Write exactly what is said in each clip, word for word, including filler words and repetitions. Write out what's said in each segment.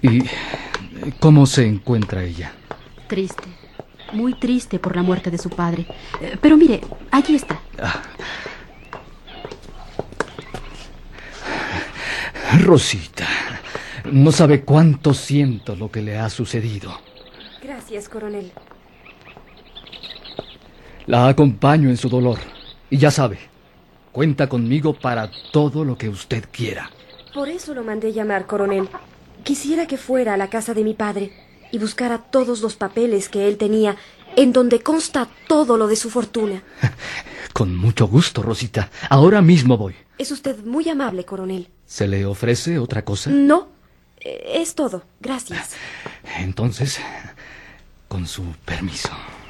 ¿Y cómo se encuentra ella? Triste, muy triste por la muerte de su padre. Eh, Pero mire, allí está. Ah. Rosita, no sabe cuánto siento lo que le ha sucedido. Gracias, coronel. La acompaño en su dolor. Y ya sabe, cuenta conmigo para todo lo que usted quiera. Por eso lo mandé llamar, coronel. Quisiera que fuera a la casa de mi padre y buscara todos los papeles que él tenía, en donde consta todo lo de su fortuna. Con mucho gusto, Rosita. Ahora mismo voy. Es usted muy amable, coronel. ¿Se le ofrece otra cosa? No, eh, es todo. Gracias. Entonces, con su permiso.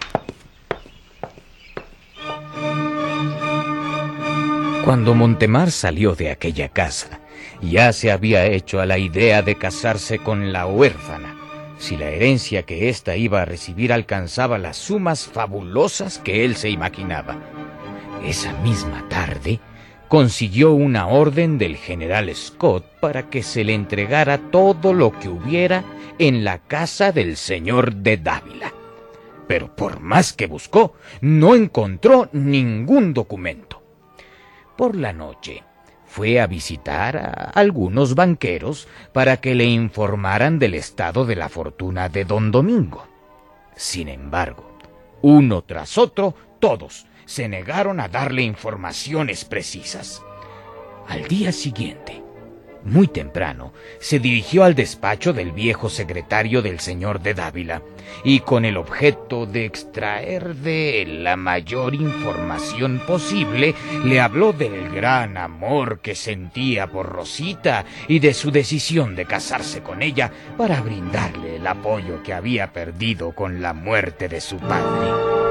Cuando Montemar salió de aquella casa, ya se había hecho a la idea de casarse con la huérfana, si la herencia que ésta iba a recibir alcanzaba las sumas fabulosas que él se imaginaba. Esa misma tarde, consiguió una orden del general Scott para que se le entregara todo lo que hubiera en la casa del señor de Dávila. Pero por más que buscó, no encontró ningún documento. Por la noche, fue a visitar a algunos banqueros para que le informaran del estado de la fortuna de don Domingo. Sin embargo, uno tras otro, todos se negaron a darle informaciones precisas. Al día siguiente, muy temprano, se dirigió al despacho del viejo secretario del señor de Dávila y con el objeto de extraer de él la mayor información posible, le habló del gran amor que sentía por Rosita y de su decisión de casarse con ella para brindarle el apoyo que había perdido con la muerte de su padre.